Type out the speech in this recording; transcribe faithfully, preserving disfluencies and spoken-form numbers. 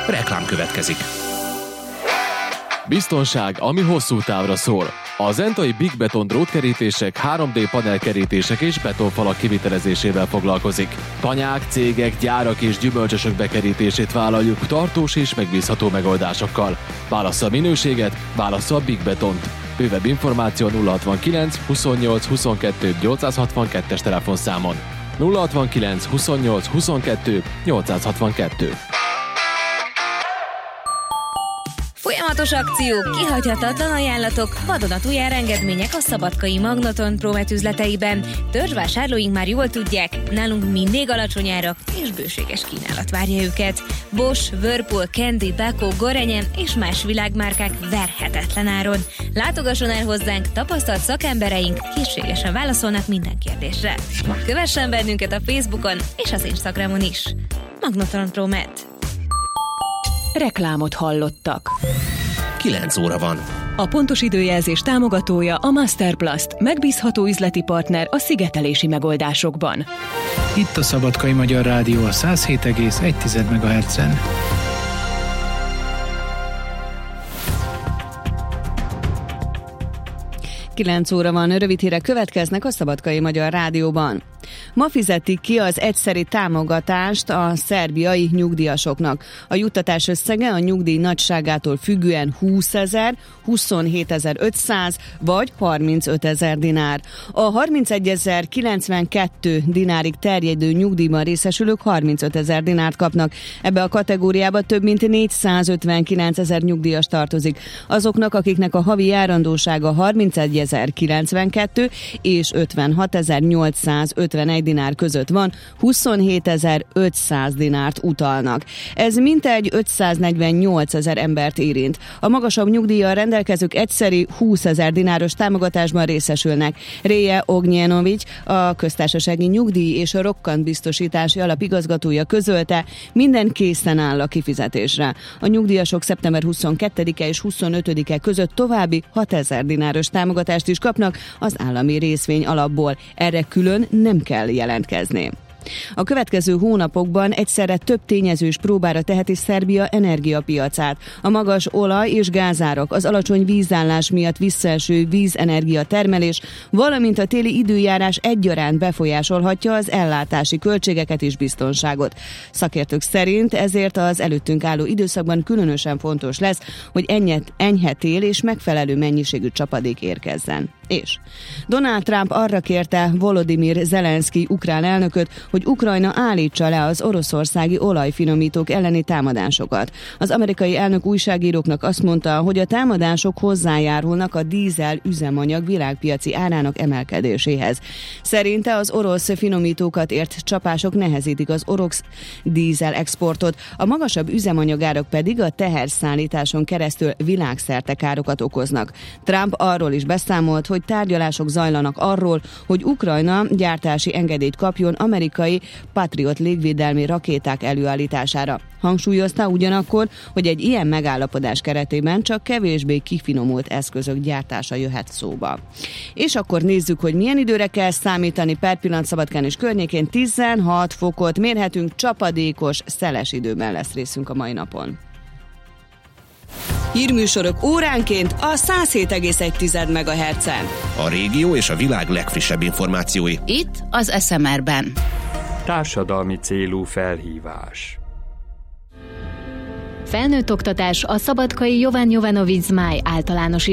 Reklám következik. Biztonság, ami hosszú távra szól. A zentai Big Beton drótkerítések, három dé panelkerítések és betonfalak kivitelezésével foglalkozik. Tanyák, cégek, gyárak és gyümölcsösök bekerítését vállaljuk tartós és megbízható megoldásokkal. Válassza a minőséget, válassza a Big Betont. Bővebb információ nulla hatvankilenc huszonnyolc huszonkettő nyolcszázhatvankettes telefonszámon. nulla hatvankilenc huszonnyolc huszonkettő nyolcszázhatvankettő. Folyamatos akciók, kihagyhatatlan ajánlatok, vadonatúj árengedmények a szabadkai Magnoton Promet üzleteiben. Törzsvásárlóink már jól tudják, nálunk mindig alacsony árak és bőséges kínálat várja őket. Bosch, Whirlpool, Candy, Beko, Gorenje és más világmárkák verhetetlen áron. Látogasson el hozzánk, tapasztalt szakembereink készségesen válaszolnak minden kérdésre. Kövessen bennünket a Facebookon és az Instagramon is. Magnoton Promet. Reklámot hallottak. kilenc óra van. A pontos időjelzés támogatója a Masterplast, megbízható üzleti partner a szigetelési megoldásokban. Itt a Szabadkai Magyar Rádió a száz hét egész egy megahertzen. kilenc óra van, rövid hírek következnek a Szabadkai Magyar Rádióban. Ma fizetik ki az egyszeri támogatást a szerbiai nyugdíjasoknak. A juttatás összege a nyugdíj nagyságától függően húszezer, huszonhétezer-ötszáz vagy harmincötezer dinár. A harmincegyezer-kilencvenkettő dinárig terjedő nyugdíjban részesülők harmincötezer dinárt kapnak. Ebbe a kategóriába több mint négyszázötvenkilencezer nyugdíjas tartozik. Azoknak, akiknek a havi járandósága harmincegyezer-kilencvenkettő és ötvenhatezer-nyolcszázötvenegy dinár között van, huszonhétezer-ötszáz dinárt utalnak. Ez mintegy ötszáznegyvennyolcezer embert érint. A magasabb nyugdíjjal rendelkezők egyszeri húszezer dináros támogatásban részesülnek. Réje Ognjenovics, a Köztársasági Nyugdíj és a Rokkantbiztosítási Alap igazgatója közölte, minden készen áll a kifizetésre. A nyugdíjasok szeptember huszonkettedike és huszonötödike között további hatezer dináros támogatást is kapnak az állami részvény alapból. Erre külön nem kell jelentkezni. A következő hónapokban egyszerre több tényezős próbára teheti Szerbia energiapiacát. A magas olaj- és gázárak, az alacsony vízállás miatt visszaeső vízenergia termelés, valamint a téli időjárás egyaránt befolyásolhatja az ellátási költségeket és biztonságot. Szakértők szerint ezért az előttünk álló időszakban különösen fontos lesz, hogy enyhet, enyhe tél és megfelelő mennyiségű csapadék érkezzen. És Donald Trump arra kérte Volodymyr Zelenszky ukrán elnököt, hogy Ukrajna állítsa le az oroszországi olajfinomítók elleni támadásokat. Az amerikai elnök újságíróknak azt mondta, hogy a támadások hozzájárulnak a dízel üzemanyag világpiaci árának emelkedéséhez. Szerinte az orosz finomítókat ért csapások nehezítik az orosz dízel exportot, a magasabb üzemanyagárak pedig a teherszállításon keresztül világszerte károkat okoznak. Trump arról is beszámolt, hogy tárgyalások zajlanak arról, hogy Ukrajna gyártási engedélyt kapjon amerikai Patriot légvédelmi rakéták előállítására. Hangsúlyozta ugyanakkor, hogy egy ilyen megállapodás keretében csak kevésbé kifinomult eszközök gyártása jöhet szóba. És akkor nézzük, hogy milyen időre kell számítani. Per pillanat Szabadkán és környékén tizenhat fokot mérhetünk, csapadékos, szeles időben lesz részünk a mai napon. Hírműsorok óránként a száz hét egész egy megahertzen. A régió és a világ legfrissebb információi. Itt az es em er-ben. Társadalmi célú felhívás. Felnőtt oktatás a Szabadkai Jovan Jovanovic Zmáj általános